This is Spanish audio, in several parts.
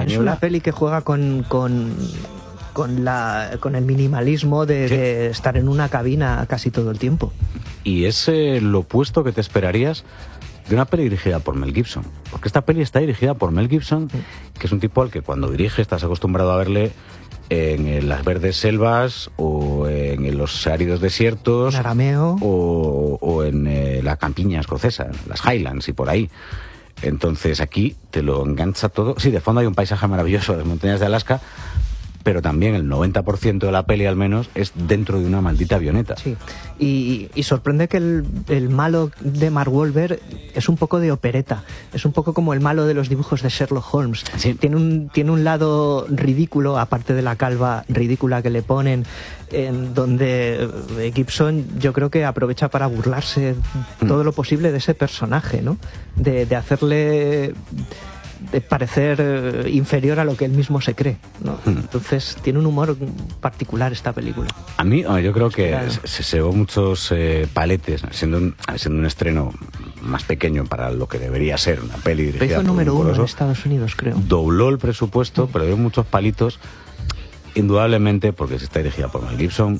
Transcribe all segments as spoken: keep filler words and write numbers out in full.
española. Es una peli que juega con... con... Con, la, con el minimalismo de, sí. de estar en una cabina casi todo el tiempo. Y es eh, lo opuesto que te esperarías de una peli dirigida por Mel Gibson. Porque esta peli está dirigida por Mel Gibson, sí. que es un tipo al que cuando dirige estás acostumbrado a verle en, en las verdes selvas o en, en los áridos desiertos. En Arameo. O, o en eh, la campiña escocesa, las Highlands y por ahí. Entonces aquí te lo engancha todo. Sí, de fondo hay un paisaje maravilloso, las montañas de Alaska, pero también el noventa por ciento de la peli al menos es dentro de una maldita avioneta. Sí, y, y sorprende que el, el malo de Mark Wahlberg es un poco de opereta, es un poco como el malo de los dibujos de Sherlock Holmes. Sí. Tiene un, tiene un lado ridículo, aparte de la calva ridícula que le ponen, en donde Gibson yo creo que aprovecha para burlarse mm. todo lo posible de ese personaje, ¿no? De, de hacerle... de parecer eh, inferior a lo que él mismo se cree, ¿no? Mm. Entonces tiene un humor particular esta película. A mí, yo creo que claro. se, se llevó muchos eh, paletes, siendo un, siendo un estreno más pequeño para lo que debería ser una peli dirigida pero hizo por número un uno coloso. en Estados Unidos, creo. Dobló el presupuesto, mm. pero dio muchos palitos, indudablemente, porque se está dirigida por Mel Gibson.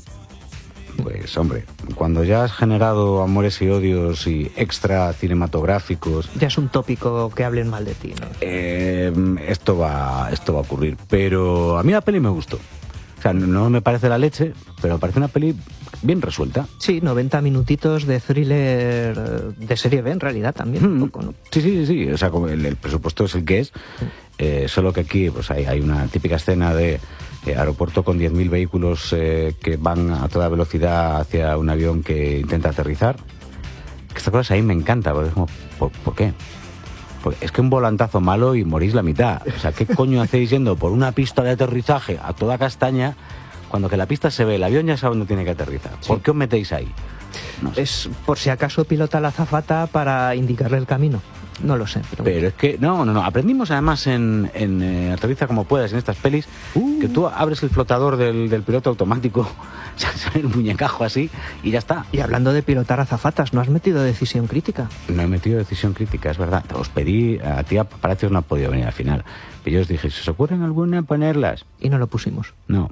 Pues hombre, cuando ya has generado amores y odios y extra cinematográficos... Ya es un tópico que hablen mal de ti, ¿no? Eh, esto va, esto va a ocurrir. Pero a mí la peli me gustó. O sea, no me parece la leche, pero me parece una peli bien resuelta. Sí, noventa minutitos de thriller de serie B en realidad también, mm. un poco, ¿no? Sí, sí, sí. O sea, como el, el presupuesto es el que es. Mm. Eh, solo que aquí pues hay, hay una típica escena de... Eh, aeropuerto con diez mil vehículos eh, que van a toda velocidad hacia un avión que intenta aterrizar. Estas cosas a mí me encanta, porque es como, ¿por, ¿por qué? Porque es que un volantazo malo y morís la mitad. O sea, ¿qué coño hacéis yendo por una pista de aterrizaje a toda castaña cuando que la pista se ve, el avión ya sabe dónde tiene que aterrizar? Sí. ¿Por qué os metéis ahí? No sé. Es por si acaso pilota la azafata para indicarle el camino. No lo sé. Pero, pero es que, no, no, no. Aprendimos además en, en eh, Aterriza como puedas, en estas pelis, uh. que tú abres el flotador del, del piloto automático, sale un muñecajo así y ya está. Y hablando de pilotar azafatas, ¿no has metido decisión crítica? No he metido decisión crítica, es verdad. Os pedí, a ti Palacios no ha podido venir al final. Pero yo os dije, ¿se os ocurren alguna ponerlas? Y no lo pusimos. No.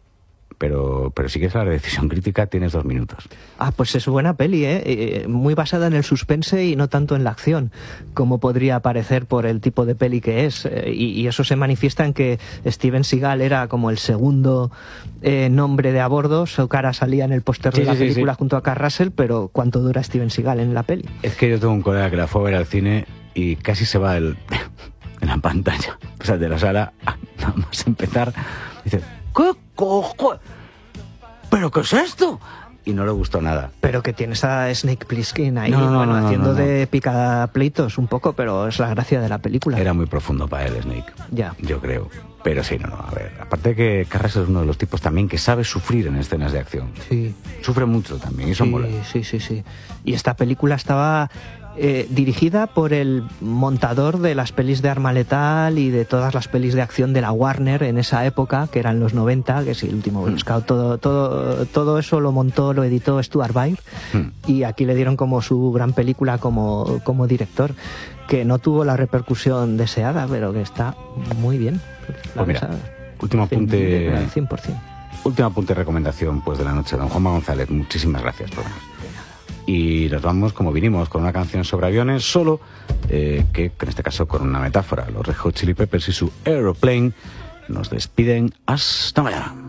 Pero, pero si quieres hablar de decisión crítica, tienes dos minutos. Ah, pues es buena peli, ¿eh? ¿eh? Muy basada en el suspense y no tanto en la acción, como podría parecer por el tipo de peli que es. Eh, y, y eso se manifiesta en que Steven Seagal era como el segundo eh, nombre de a bordo. Su cara salía en el póster sí, de la sí, película sí. junto a Kurt Russell, pero ¿cuánto dura Steven Seagal en la peli? Es que yo tengo un colega que la fue a ver al cine y casi se va el, en la pantalla, o sea, de la sala, nada más empezar, dice... ¿Qué cojo? ¿Pero qué es esto? Y no le gustó nada. Pero que tienes a Snake Plissken ahí, no, no, bueno, no, haciendo no, no, no. de picapleitos un poco, pero es la gracia de la película. Era muy profundo para él, Snake. Ya. Yo creo. Pero sí, no, no, a ver. Aparte de que Carras es uno de los tipos también que sabe sufrir en escenas de acción. Sí. Sufre mucho también, y eso sí, mola. Sí, sí, sí. Y esta película estaba... Eh, dirigida por el montador de las pelis de arma letal y de todas las pelis de acción de la Warner en esa época, que eran los noventa, que es el último Boy Scout, todo, todo, todo eso lo montó, lo editó Stuart Baird, mm. y aquí le dieron como su gran película como, como director, que no tuvo la repercusión deseada, pero que está muy bien. La pues mira, último apunte... cien por ciento. Último apunte de recomendación pues de la noche, don Juanma González, muchísimas gracias por más. Y nos vamos como vinimos, con una canción sobre aviones, solo eh, que en este caso con una metáfora. Los Red Hot Chili Peppers y su Aeroplane nos despiden hasta mañana.